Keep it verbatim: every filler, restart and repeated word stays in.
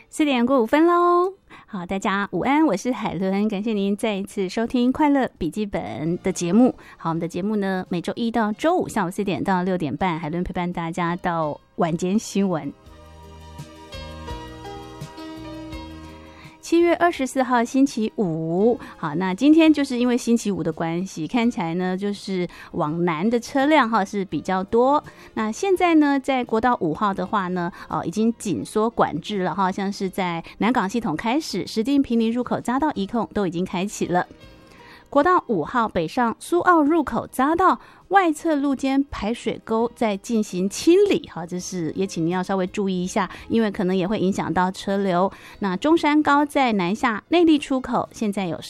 四点过五分喽，好，大家午安，我是海伦，感谢您再一次收听快乐笔记本的节目。好，我们的节目呢，每周一到周五下午四点到六点半，海伦陪伴大家到晚间新闻。七月二十四号星期五，好，那今天就是因为星期五的关系，看起来呢就是往南的车辆哈是比较多。那现在呢，在国道五号的话呢，哦已经紧缩管制了哈，像是在南港系统开始，石碇坪林入口匝道一控都已经开启了。国道五号北上苏澳入口匝道外侧路肩排水沟在进行清理，好，这是也请您要稍微注意一下，因为可能也会影响到车流。那中山高在南下内坜出口现在有